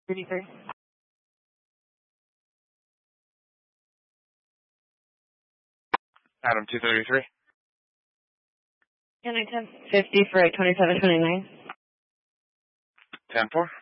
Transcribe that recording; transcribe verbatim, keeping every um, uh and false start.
thirty-three. Adam two thirty-three. Can I ten fifty for a twenty-seven twenty-nine? ten four.